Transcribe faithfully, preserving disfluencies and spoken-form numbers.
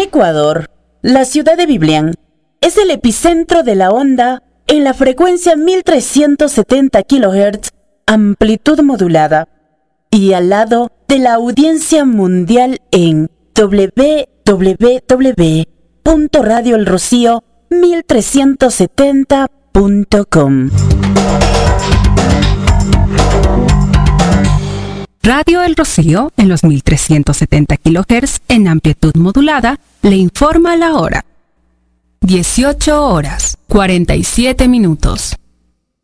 Ecuador, la ciudad de Biblián, es el epicentro de la onda en la frecuencia mil trescientos setenta kilohertz, amplitud modulada, y al lado de la audiencia mundial en doble u doble u doble u punto radio el rocío mil trescientos setenta punto com. Radio El Rocío, en los mil trescientos setenta kilohertz en amplitud modulada, le informa la hora. dieciocho horas, cuarenta y siete minutos.